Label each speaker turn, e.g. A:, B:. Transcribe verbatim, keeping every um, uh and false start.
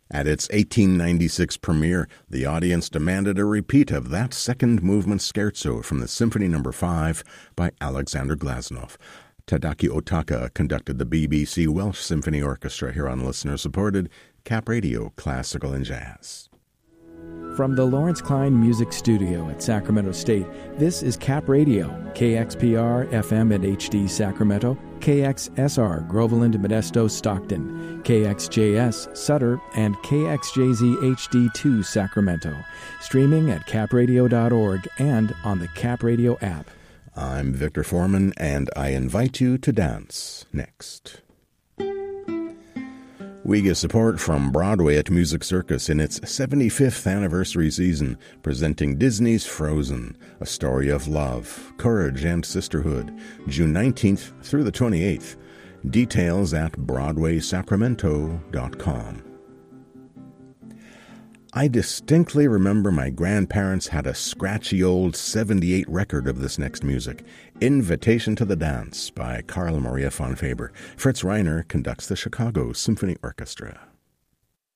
A: At its eighteen ninety-six premiere, the audience demanded a repeat of that second movement scherzo from the Symphony Number five by Alexander Glazunov. Tadaki Otaka conducted the B B C Welsh Symphony Orchestra here on listener-supported Cap Radio Classical and Jazz.
B: From the Lawrence Klein Music Studio at Sacramento State, this is Cap Radio, K X P R F M and H D Sacramento, K X S R Groveland, Modesto, Stockton, K X J S Sutter, and K X J Z H D two Sacramento. Streaming at cap radio dot org and on the Cap Radio app.
A: I'm Victor Foreman, and I invite you to dance next. We get support from Broadway at Music Circus in its seventy-fifth anniversary season, presenting Disney's Frozen, a story of love, courage, and sisterhood, June nineteenth through the twenty-eighth. Details at broadway sacramento dot com. I distinctly remember my grandparents had a scratchy old seventy-eight record of this next music, Invitation to the Dance by Carl Maria von Faber. Fritz Reiner conducts the Chicago Symphony Orchestra.